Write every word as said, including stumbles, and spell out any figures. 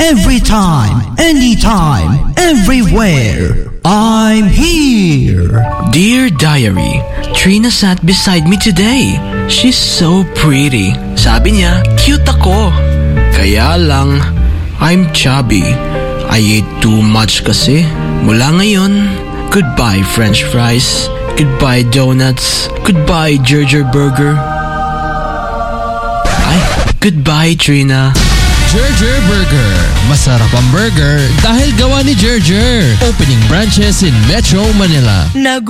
every time, anytime, everywhere. I'm here. Dear Diary, Trina sat beside me today. She's so pretty. Sabi niya, cute ako. Kaya lang, I'm chubby. I ate too much kasi. Mula ngayon, goodbye French fries. Goodbye donuts. Goodbye Gerger Burger. Ay, goodbye Trina. Gerger Burger. Masarap ang burger dahil gawa ni Gerger. Opening branches in Metro Manila.